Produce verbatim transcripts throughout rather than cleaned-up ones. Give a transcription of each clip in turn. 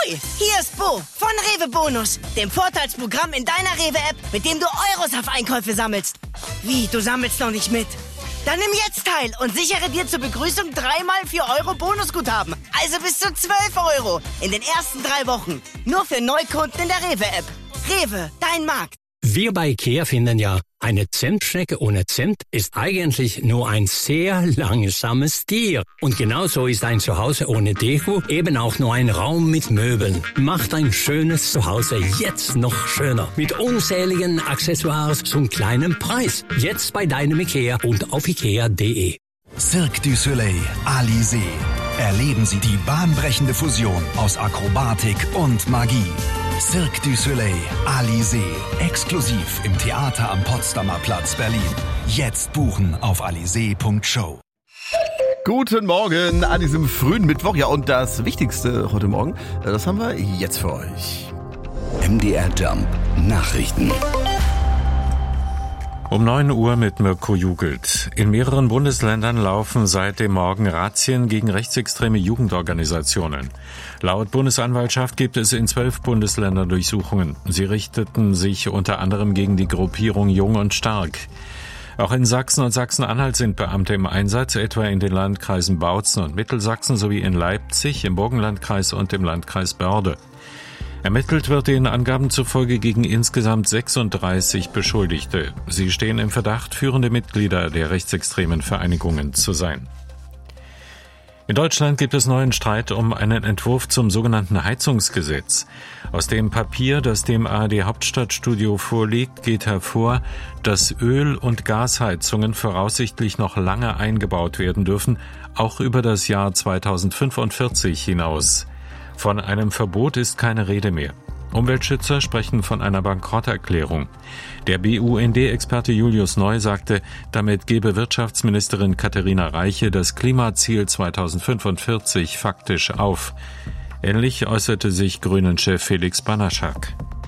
Ahoi, hier ist Bo von Rewe Bonus, dem Vorteilsprogramm in deiner Rewe-App, mit dem du Euros auf Einkäufe sammelst. Wie, du sammelst noch nicht mit? Dann nimm jetzt teil und sichere dir zur Begrüßung dreimal vier Euro Bonusguthaben. Also bis zu zwölf Euro in den ersten drei Wochen. Nur für Neukunden in der Rewe-App. Rewe, dein Markt. Wir bei IKEA finden ja, eine Zentschnecke ohne Cent ist eigentlich nur ein sehr langsames Tier. Und genauso ist ein Zuhause ohne Deko eben auch nur ein Raum mit Möbeln. Macht ein schönes Zuhause jetzt noch schöner. Mit unzähligen Accessoires zum kleinen Preis. Jetzt bei deinem IKEA und auf ikea punkt de. Cirque du Soleil, Alizé. Erleben Sie die bahnbrechende Fusion aus Akrobatik und Magie. Cirque du Soleil, Alizé. Exklusiv im Theater am Potsdamer Platz, Berlin. Jetzt buchen auf alizé punkt show. Guten Morgen an diesem frühen Mittwoch. Ja, und das Wichtigste heute Morgen, das haben wir jetzt für euch. M D R Jump Nachrichten. Um neun Uhr mit Mirko Jugelt. In mehreren Bundesländern laufen seit dem Morgen Razzien gegen rechtsextreme Jugendorganisationen. Laut Bundesanwaltschaft gibt es in zwölf Bundesländern Durchsuchungen. Sie richteten sich unter anderem gegen die Gruppierung Jung und Stark. Auch in Sachsen und Sachsen-Anhalt sind Beamte im Einsatz, etwa in den Landkreisen Bautzen und Mittelsachsen sowie in Leipzig, im Burgenlandkreis und im Landkreis Börde. Ermittelt wird den Angaben zufolge gegen insgesamt sechsunddreißig Beschuldigte. Sie stehen im Verdacht, führende Mitglieder der rechtsextremen Vereinigungen zu sein. In Deutschland gibt es neuen Streit um einen Entwurf zum sogenannten Heizungsgesetz. Aus dem Papier, das dem A R D-Hauptstadtstudio vorliegt, geht hervor, dass Öl- und Gasheizungen voraussichtlich noch lange eingebaut werden dürfen, auch über das Jahr zweitausendfünfundvierzig hinaus. Von einem Verbot ist keine Rede mehr. Umweltschützer sprechen von einer Bankrotterklärung. Der B U N D-Experte Julius Neu sagte, damit gebe Wirtschaftsministerin Katharina Reiche das Klimaziel zweitausendfünfundvierzig faktisch auf. Ähnlich äußerte sich Grünen-Chef Felix Banaschak.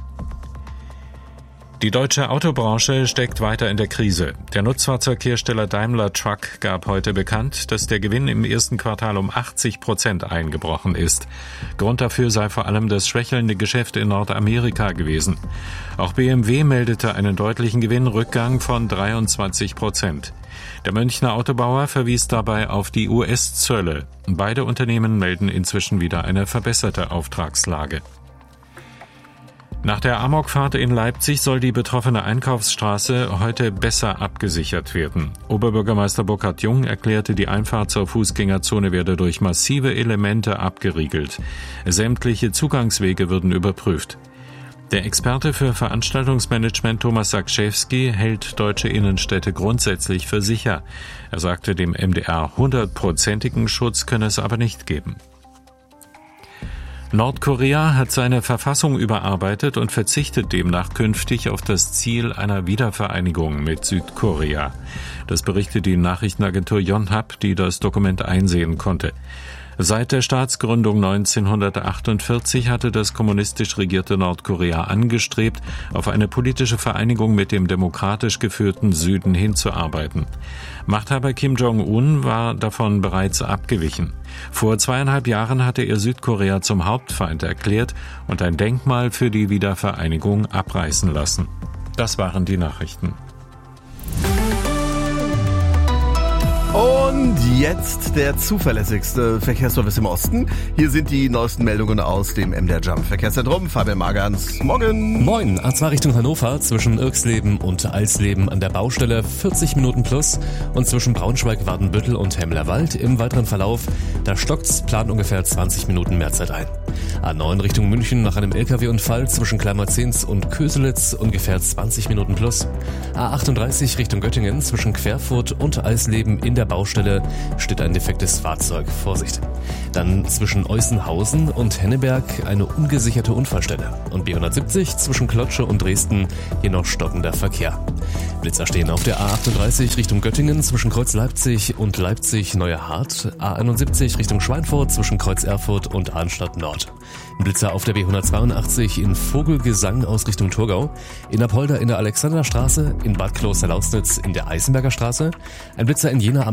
Die deutsche Autobranche steckt weiter in der Krise. Der Nutzfahrzeughersteller Daimler Truck gab heute bekannt, dass der Gewinn im ersten Quartal um achtzig Prozent eingebrochen ist. Grund dafür sei vor allem das schwächelnde Geschäft in Nordamerika gewesen. Auch B M W meldete einen deutlichen Gewinnrückgang von dreiundzwanzig Prozent. Der Münchner Autobauer verwies dabei auf die U S-Zölle. Beide Unternehmen melden inzwischen wieder eine verbesserte Auftragslage. Nach der Amokfahrt in Leipzig soll die betroffene Einkaufsstraße heute besser abgesichert werden. Oberbürgermeister Burkhard Jung erklärte, die Einfahrt zur Fußgängerzone werde durch massive Elemente abgeriegelt. Sämtliche Zugangswege würden überprüft. Der Experte für Veranstaltungsmanagement Thomas Sakschewski hält deutsche Innenstädte grundsätzlich für sicher. Er sagte dem M D R, hundertprozentigen Schutz könne es aber nicht geben. Nordkorea hat seine Verfassung überarbeitet und verzichtet demnach künftig auf das Ziel einer Wiedervereinigung mit Südkorea. Das berichtet die Nachrichtenagentur Yonhap, die das Dokument einsehen konnte. Seit der Staatsgründung neunzehnhundertachtundvierzig hatte das kommunistisch regierte Nordkorea angestrebt, auf eine politische Vereinigung mit dem demokratisch geführten Süden hinzuarbeiten. Machthaber Kim Jong-un war davon bereits abgewichen. Vor zweieinhalb Jahren hatte er Südkorea zum Hauptfeind erklärt und ein Denkmal für die Wiedervereinigung abreißen lassen. Das waren die Nachrichten. Und jetzt der zuverlässigste Verkehrsservice im Osten. Hier sind die neuesten Meldungen aus dem M D R Jump Verkehrszentrum. Fabian Magans, morgen. Moin, A zwei Richtung Hannover zwischen Irksleben und Alsleben an der Baustelle vierzig Minuten plus und zwischen Braunschweig, Wadenbüttel und Hemmlerwald im weiteren Verlauf, da stockt's, plant ungefähr zwanzig Minuten mehr Zeit ein. A neun Richtung München nach einem L K W-Unfall zwischen Kleimerzins und Köselitz ungefähr zwanzig Minuten plus. A achtunddreißig Richtung Göttingen zwischen Querfurt und Eisleben in der Baustelle steht ein defektes Fahrzeug. Vorsicht. Dann zwischen Eusenhausen und Henneberg eine ungesicherte Unfallstelle. Und B hundertsiebzig zwischen Klotsche und Dresden hier noch stockender Verkehr. Blitzer stehen auf der A achtunddreißig Richtung Göttingen zwischen Kreuz Leipzig und Leipzig Neue Hart. A einundsiebzig Richtung Schweinfurt zwischen Kreuz Erfurt und Arnstadt Nord. Blitzer auf der B hundertzweiundachtzig in Vogelgesang aus Richtung Thurgau, in Apolda in der Alexanderstraße, in Bad Kloster-Lausnitz in der Eisenberger Straße, ein Blitzer in Jena am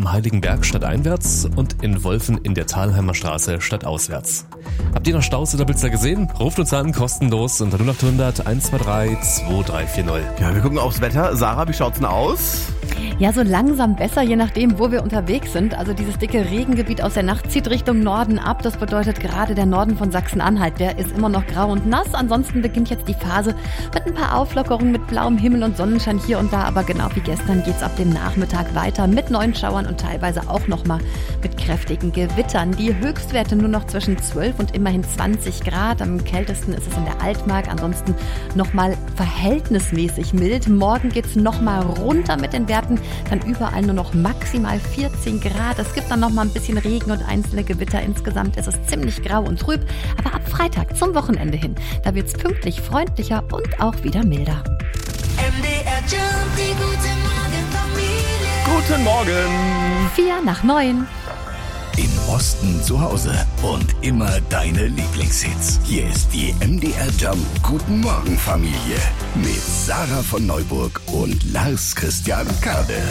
am Heiligenberg stadteinwärts und in Wolfen in der Thalheimer Straße stadtauswärts. Habt ihr noch Staus oder Blitzer gesehen? Ruft uns an, kostenlos unter null acht hundert eins zwei drei zwei drei vier null. Ja, wir gucken aufs Wetter. Sarah, wie schaut's denn aus? Ja, so langsam besser, je nachdem, wo wir unterwegs sind. Also dieses dicke Regengebiet aus der Nacht zieht Richtung Norden ab. Das bedeutet gerade der Norden von Sachsen-Anhalt, der ist immer noch grau und nass. Ansonsten beginnt jetzt die Phase mit ein paar Auflockerungen, mit blauem Himmel und Sonnenschein hier und da. Aber genau wie gestern geht's ab dem Nachmittag weiter mit neuen Schauern und teilweise auch nochmal mit kräftigen Gewittern. Die Höchstwerte nur noch zwischen zwölf und immerhin zwanzig Grad. Am kältesten ist es in der Altmark. Ansonsten nochmal verhältnismäßig mild. Morgen geht's nochmal runter mit den Werten. Dann überall nur noch maximal vierzehn Grad. Es gibt dann noch mal ein bisschen Regen und einzelne Gewitter. Insgesamt ist es ziemlich grau und trüb. Aber ab Freitag zum Wochenende hin, da wird's pünktlich freundlicher und auch wieder milder. M D R Jump, die gute Morgen Familie. Guten Morgen. Vier nach neun. Im Osten zu Hause und immer deine Lieblingshits. Hier ist die M D R Jump Guten Morgen Familie mit Sarah von Neuburg und Lars Christian Kade.